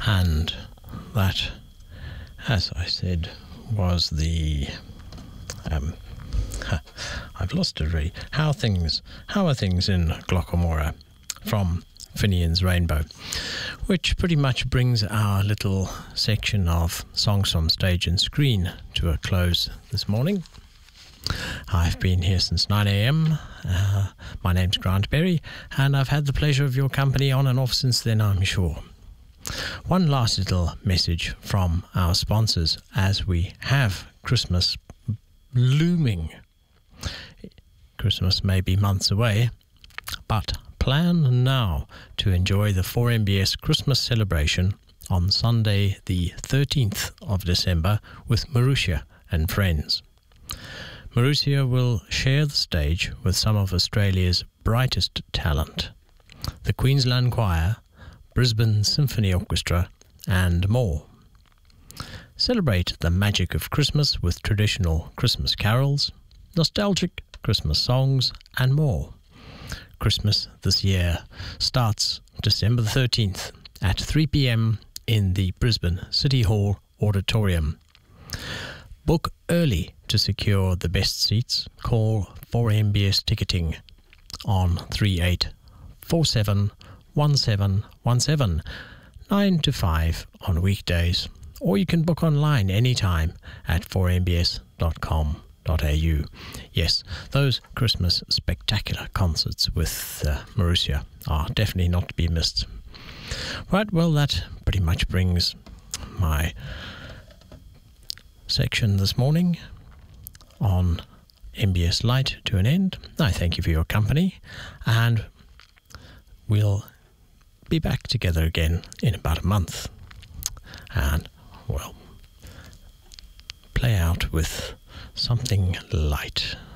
And that, as I said, was the I've lost it already. How are things in Glockamora from Finian's Rainbow, which pretty much brings our little section of Songs from Stage and Screen to a close this morning. I've been here since 9 a.m. My name's Grant Berry, and I've had the pleasure of your company on and off since then, I'm sure. One last little message from our sponsors as we have Christmas looming. Christmas may be months away, but plan now to enjoy the 4MBS Christmas celebration on Sunday the 13th of December with Marussia and friends. Marussia will share the stage with some of Australia's brightest talent, the Queensland Choir, Brisbane Symphony Orchestra, and more. Celebrate the magic of Christmas with traditional Christmas carols, nostalgic Christmas songs, and more. Christmas this year starts December the 13th at 3 p.m. in the Brisbane City Hall Auditorium. Book early to secure the best seats. Call 4MBS Ticketing on 3847 1717, 9 to 5 on weekdays, or you can book online anytime at 4mbs.com.au. Yes, those Christmas spectacular concerts with Marussia are definitely not to be missed. Right, well, that pretty much brings my section this morning on MBS Light to an end. I thank you for your company, and we'll be back together again in about a month, and, well, play out with something light.